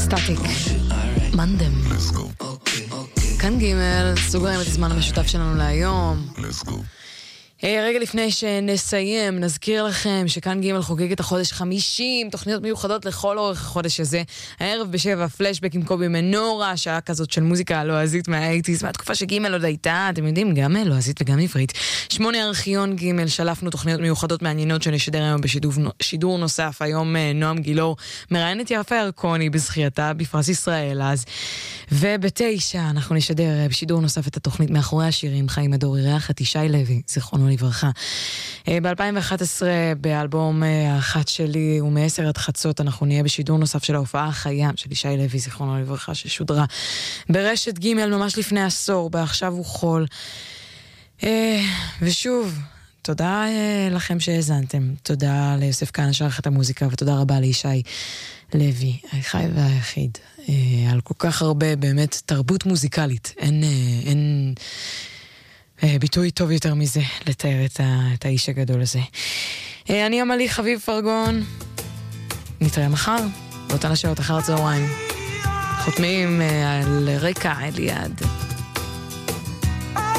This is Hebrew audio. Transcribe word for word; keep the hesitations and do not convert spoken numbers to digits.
סטטיק, מנדם. כאן ג' סוגרים את הזמן המשותף שלנו להיום. Hey, רגע לפני שנסיים, נזכיר לכם שכאן ג' חוגג את החודש חמישים, תוכניות מיוחדות לכל אורך החודש הזה. הערב בשבע, פלשבק עם קובי מנורה, שעה כזאת של מוזיקה לועזית מהאייטיז, מהתקופה שג' עוד הייתה, אתם יודעים, גם לועזית וגם עברית. שמונה ארכיון ג', שלפנו תוכניות מיוחדות מעניינות שנשדר היום בשידור נוסף. היום נועם גילור מראיינת יפה ירקוני בזכייתה בפרס ישראל אז. ובתשע אנחנו נשדר בשידור נוסף את התוכנית מאחורי השירים, חיים הדור ירח, את ישי לוי, זיכרונו לברכה. ב-אלפיים ואחת עשרה באלבום האחת שלי ומעשר עד חצות אנחנו נהיה בשידור נוסף של ההופעה החיה של ישי לוי, זיכרונו לברכה, ששודרה ברשת ג' ממש לפני עשור, בעכשיו הוא חול. ושוב, תודה לכם שהאזנתם, תודה ליוסף כהן שערך את המוזיקה, ותודה רבה לישי לוי, החי והיחיד, על כל כך הרבה באמת תרבות מוזיקלית. אין, אין ביטוי טוב יותר מזה לתאר את, ה, את האיש הגדול הזה. אני עמלי חביב פרגון, נתראה מחר באותן השעות אחר הצהריים, חותמים על רקע אליעד.